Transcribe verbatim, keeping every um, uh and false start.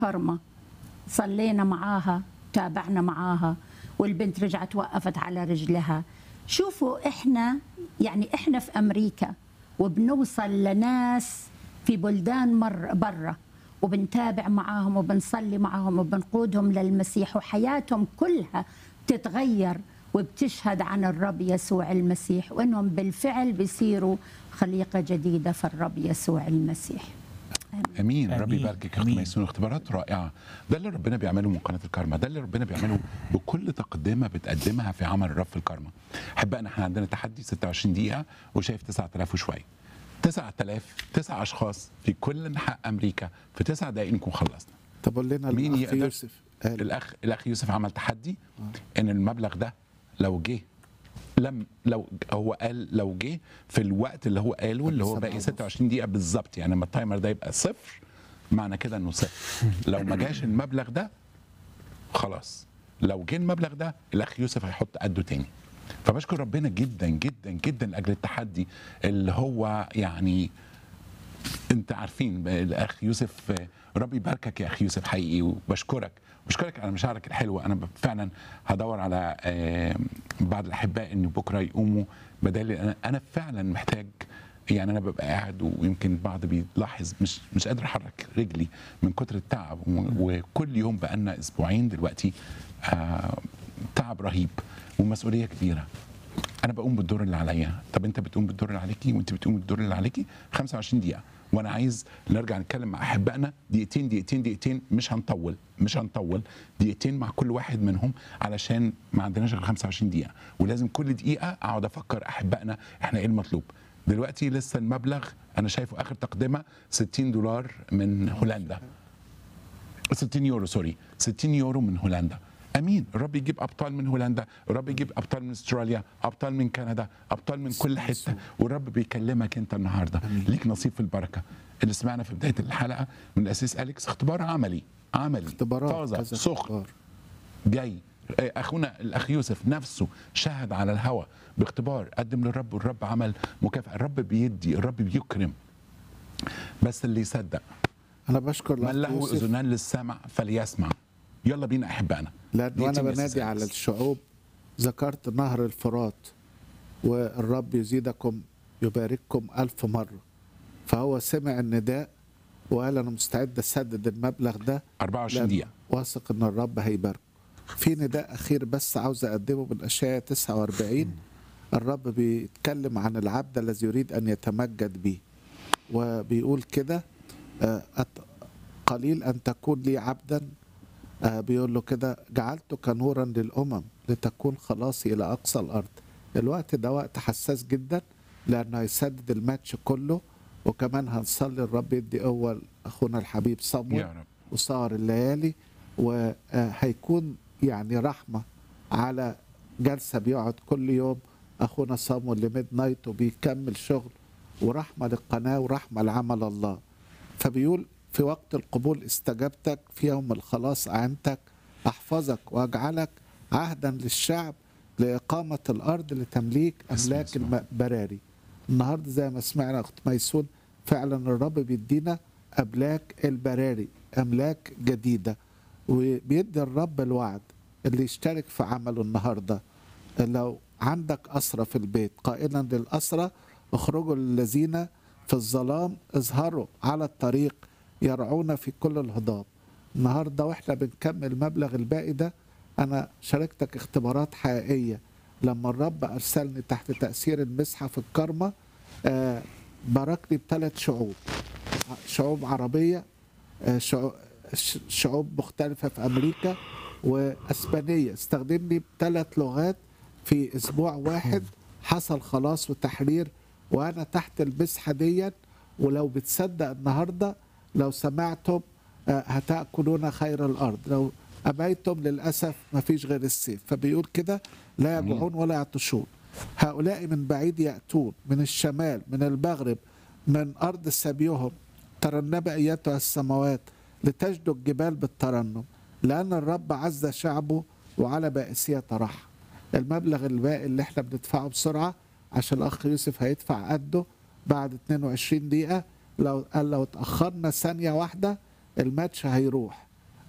كرمة صلينا معاها، تابعنا معاها، والبنت رجعت وقفت على رجلها. شوفوا احنا يعني احنا في امريكا وبنوصل لناس في بلدان مر برا، وبنتابع معاهم وبنصلي معاهم وبنقودهم للمسيح، وحياتهم كلها بتتغير وبتشهد عن الرب يسوع المسيح، وانهم بالفعل بيصيروا خليقة جديدة في الرب يسوع المسيح. امين. ربي آمين. يباركك يا اخت آمين. ميسون، اختبارات رائعه. ده اللي ربنا بيعمله من قناه الكارما، ده اللي ربنا بيعمله بكل تقدمه بتقدمها في عمل الرب في الكارما. احبائنا احنا عندنا تحدي ستة وعشرين دقيقه وشايف تسعة آلاف وشويه، تسعة آلاف تسع اشخاص في كل انحاء امريكا، في تسع دقائق نكون خلصنا. طب قول لنا مين الأخ يقدر؟ يوسف قال الاخ الاخ يوسف عمل تحدي ان المبلغ ده لو جه لم لو هو قال لو جه في الوقت اللي هو قاله اللي هو باقي ستة وعشرين دقيقه بالظبط، يعني لما التايمر ده يبقى صفر معنى كده انه صفر. لو ما جاش المبلغ ده خلاص، لو جه المبلغ ده الاخ يوسف هيحط قده تاني. فبشكر ربنا جدا جدا جدا لاجل التحدي اللي هو يعني انت عارفين الاخ يوسف. ربي يباركك يا اخي يوسف حقيقي، وبشكرك بشكرك على مشاعرك الحلوه. انا فعلا هدور على بعض الاحباء ان بكره يقوموا بدالي. انا انا فعلا محتاج، يعني انا ببقى قاعد ويمكن البعض بيلاحظ مش مش قادر احرك رجلي من كتر التعب، وكل يوم بقالنا اسبوعين دلوقتي تعب رهيب ومسؤوليه كبيره. انا بقوم بالدور اللي عليا. طب انت بتقوم بالدور اللي عليكي، وانت بتقوم بالدور اللي عليكي خمسة وعشرين دقيقه، وانا عايز نرجع نتكلم مع احبائنا دقيقتين دقيقتين دقيقتين، مش هنطول مش هنطول دقيقتين مع كل واحد منهم، علشان ما عندناش غير خمسة وعشرين دقيقه، ولازم كل دقيقه اقعد افكر احبائنا احنا ايه المطلوب. دلوقتي لسه المبلغ انا شايفه اخر تقدمه ستين دولار من هولندا، ستين يورو سوري ستين يورو من هولندا. امين. الرب يجيب ابطال من هولندا، الرب يجيب ابطال من استراليا، ابطال من كندا، ابطال من كل حته، والرب بيكلمك انت النهارده. ليك نصيب في البركه. اللي سمعنا في بدايه الحلقه من الاسيس اليكس اختبار عملي عملي اختبارات طازه كذا سخن اختبار. جاي. اخونا الاخ يوسف نفسه شهد على الهوى باختبار قدم للرب، والرب عمل مكافاه. الرب بيدي، الرب بيكرم، بس اللي يصدق. أنا بشكر من الأخ له يوسف اذنان للسمع فليسمع. يلا بينا احبائنا. لأن وأنا دقيقتين يا بنادي أستاذ على أليكس. الشعوب ذكرت نهر الفرات، والرب يزيدكم يبارككم ألف مرة. فهو سمع النداء وقال أنا مستعد أسدد المبلغ ده، أربعة وعشرين لأن دقيقة. واثق إن الرب هيبارك. في نداء أخير بس عاوز أقدمه من أشعياء تسعة وأربعين. الرب بيتكلم عن العبد الذي يريد أن يتمجد به، وبيقول كده آه، أت- قليل أن تكون لي عبدا. آه، بيقول له كده جعلتك نورا للأمم لتكون خلاصي إلى أقصى الأرض. الوقت ده وقت حساس جدا، لأنه هيسدد الماتش كله، وكمان هنصلي الرب يدي قوة أخونا الحبيب صمويل يا رب. وسهر الليالي، وهيكون يعني رحمة على جلسة بيقعد كل يوم أخونا صامويل لميد نايت وبيكمل شغل، ورحمة للقناة ورحمة لعمل الله. فبيقول في وقت القبول استجبتك، في يوم الخلاص أعنتك، أحفظك وأجعلك عهدا للشعب لإقامة الأرض لتمليك أملاك البراري. النهاردة زي ما سمعنا أخت ميسون فعلا الرب بيدينا أملاك البراري، أملاك جديدة، وبيدي الرب الوعد اللي يشترك في عمله النهاردة. لو عندك أسرة في البيت قائلا للأسرة اخرجوا للذين في الظلام اظهروا على الطريق يرعون في كل الهضاب. النهاردة واحنا بنكمل مبلغ الباقي ده أنا شاركتك اختبارات حقيقية. لما الرب أرسلني تحت تأثير المسحة في الكرمة آه باركني بثلاث شعوب، شعوب عربية، آه شعوب, شعوب مختلفة في أمريكا، وأسبانية. استخدمني بثلاث لغات في أسبوع واحد. حصل خلاص وتحرير وأنا تحت المسحة ديت. ولو بتصدق النهاردة لو سمعتم آه هتأكلون خير الأرض، لو أبيتم للأسف ما فيش غير السيف. فبيقول كده لا يجوعون ولا يعطشون. هؤلاء من بعيد يأتون، من الشمال من المغرب من أرض سبيهم. ترنب أيتها السماوات لتجد الجبال بالترنم، لأن الرب عز شعبه وعلى بائسية ترحم. المبلغ الباقي اللي احنا بندفعه بسرعة عشان الأخ يوسف هيدفع قده بعد اتنين وعشرين دقيقة. لو قال لو اتأخرنا ثانية واحدة الماتش هيروح.